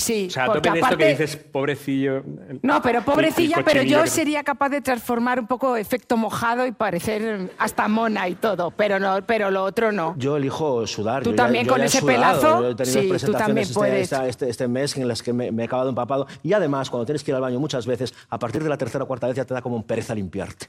Sí, O sea, a porque tope de esto aparte... que dices, pobrecillo... No, pero pobrecilla, el pero yo cochinillo que- sería capaz de transformar un poco efecto mojado y parecer hasta mona y todo, pero lo otro no. Yo elijo sudar. Tú Yo ya- también yo con ya he ese sudado. pelazo, Yo he tenido sí, tú presentaciones también puedes. este mes en las que me he acabado empapado. Y además, cuando tienes que ir al baño muchas veces, a partir de la tercera o cuarta vez ya te da como un pereza limpiarte.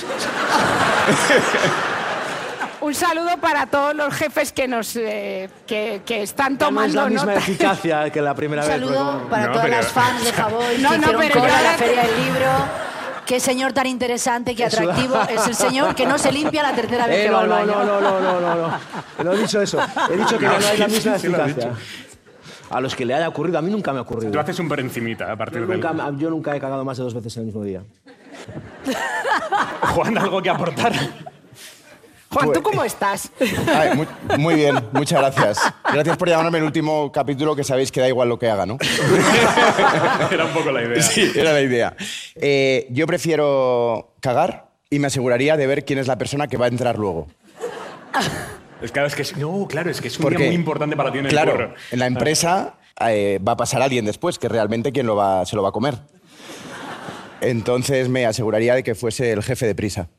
Un saludo para todos los jefes que nos que están No es tomando la misma nota. eficacia que la primera Un vez. saludo porque- para No, todas pero- las fans de Javoy que No, hicieron pero cola yo en la ahora- Feria del Libro. Qué señor tan interesante, qué atractivo es el señor que no se limpia la tercera vez que va al baño. No. No he dicho eso. He dicho que No, no hay la sí, misma sí lo has eficacia. A los que le haya ocurrido, a mí nunca me ha ocurrido. Tú haces un por encimita a partir de... Yo nunca he cagado más de 2 veces en el mismo día. Juan, ¿algo que aportar? Juan, ¿tú cómo estás? Ay, muy bien, muchas gracias. Gracias por llamarme el último capítulo, que sabéis que da igual lo que haga, ¿no? Era un poco la idea. Sí, era la idea. Yo prefiero cagar y me aseguraría de ver quién es la persona que va a entrar luego. Es que es un Porque, día muy importante para ti en el claro, curro. en la empresa va a pasar alguien después, que realmente quien se lo va a comer. Entonces me aseguraría de que fuese el jefe de Prisa.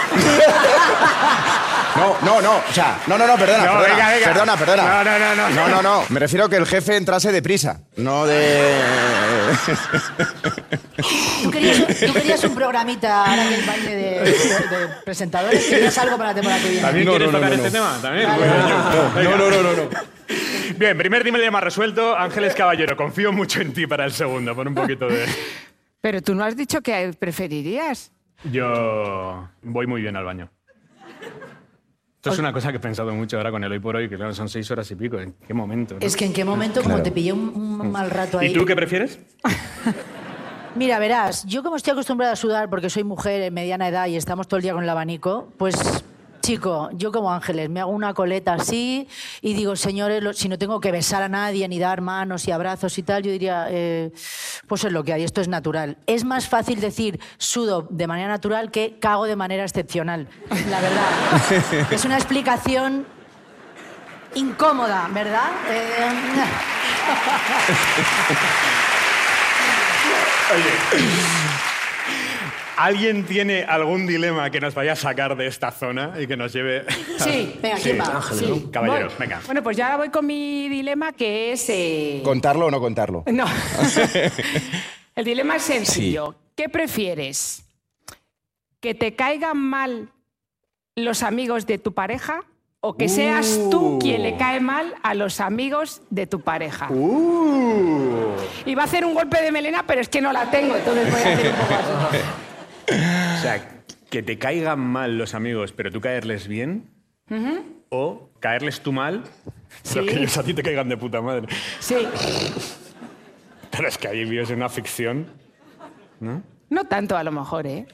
No, o sea, perdona. venga. No, me refiero a que el jefe entrase de prisa, no de... ¿Tú querías un programita ahora que el baile de presentadores? ¿Querías algo para la temporada que viene? ¿También No, quieres no, tocar no, este no. tema? ¿También? No. Bien, primer dilema resuelto. Ángeles Caballero, confío mucho en ti para el segundo. Pon un poquito de... Pero tú no has dicho que preferirías. Yo voy muy bien al baño. Esto es una cosa que he pensado mucho ahora con el hoy por hoy, que claro, son 6 horas y pico. ¿En qué momento? ¿No? Es que en qué momento, como te pillé un mal rato ahí... ¿Y tú qué prefieres? Mira, verás, yo como estoy acostumbrada a sudar porque soy mujer en mediana edad y estamos todo el día con el abanico, pues, chico, yo como Ángeles me hago una coleta así y digo, señores, si no tengo que besar a nadie ni dar manos y abrazos y tal, yo diría, pues es lo que hay, esto es natural. Es más fácil decir sudo de manera natural que cago de manera excepcional, la verdad. Es una explicación incómoda, ¿verdad? ¿Alguien tiene algún dilema que nos vaya a sacar de esta zona y que nos lleve... Sí, Venga, ¿quién va? Ángeles, sí. ¿no? Caballero, Voy. venga. Bueno, pues ya ahora voy con mi dilema, que es... ¿Contarlo o no contarlo? No. El dilema es sencillo. ¿Qué prefieres? ¿Que te caigan mal los amigos de tu pareja o que seas tú quien le cae mal a los amigos de tu pareja? Iba a hacer un golpe de melena, pero es que no la tengo, entonces voy a hacer un poco así. O sea, que te caigan mal los amigos, pero tú caerles bien. O caerles tú mal, pero Sí. que ellos a ti te caigan de puta madre. Sí. Pero es que ahí vives una ficción, ¿no? No tanto, a lo mejor, ¿eh?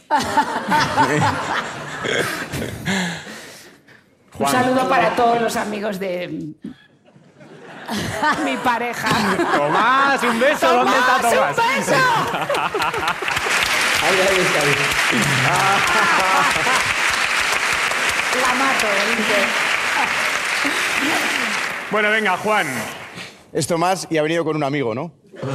Un Juan. saludo para todos los amigos de mi pareja. ¡Tomás, un beso! ¿Dónde está Tomás? ¡Un beso! Ahí está. La mato, dice. Bueno, venga, Juan. Esto más y ha venido con un amigo, ¿no?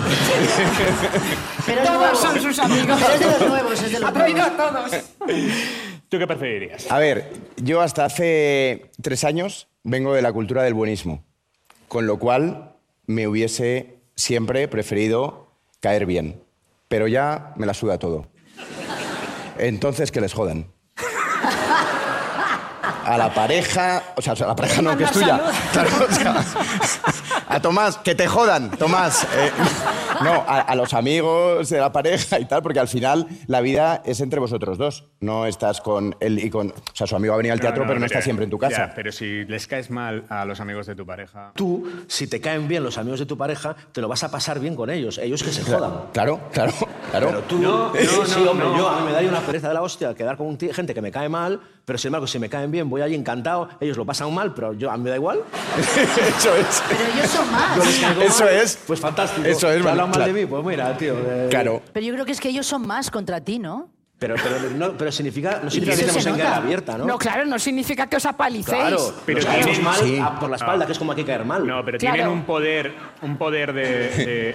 Pero es Todos nuevo. son sus amigos. Pero es de los nuevos, es de los Ha traído nuevos. a todos. ¿Tú qué preferirías? A ver, yo hasta hace 3 años vengo de la cultura del buenismo, con lo cual me hubiese siempre preferido caer bien, pero ya me la suda todo. Entonces, que les jodan. A la pareja, o sea, a la pareja no, que es tuya. Claro, o sea, a Tomás, que te jodan, Tomás. No, a los amigos de la pareja y tal, porque al final la vida es entre vosotros dos. No estás con él y con... O sea, su amigo va a venir al teatro, pero no está siempre en tu casa. Ya, pero si les caes mal a los amigos de tu pareja... Tú, si te caen bien los amigos de tu pareja, te lo vas a pasar bien con ellos. Ellos que se jodan. Claro. Pero tú, No, sí, hombre, no. yo a mí me daría una pereza de la hostia quedar con gente que me cae mal, pero sin embargo, si me caen bien, voy allí encantado, ellos lo pasan mal, pero yo a mí me da igual. Eso es. Pero ellos son más. Yo les caigo Eso mal, es. Pues fantástico. Eso es, Si hablan mal claro. de mí, pues mira, tío. Claro. Pero yo creo que es que ellos son más contra ti, ¿no? Pero significa, no significa eso que estemos se en nota. guerra abierta, ¿no? No, claro, no significa que os apalicéis. Claro, Pero nos caemos tienen- mal Sí. por la espalda, que es como hay que caer mal. No, pero Claro. tienen un poder de